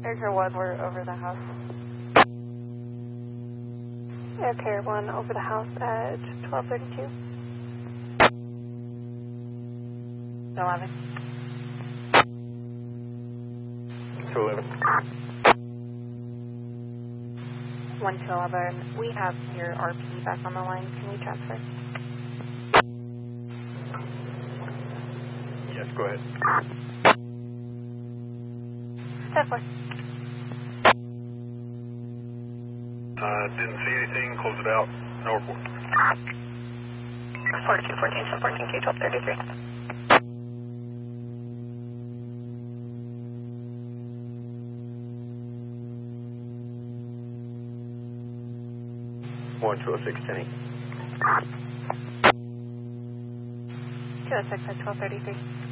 Character 1, we're over the house. Carrier 1 over the house at 1232. 11. 211. 1 to 11. We have your RP back on the line. Can we transfer? Yes, go ahead. 10-4. Didn't see anything. Close it out. No report. 4214, so 14K 1233. 1206, 10. 206 at 1233.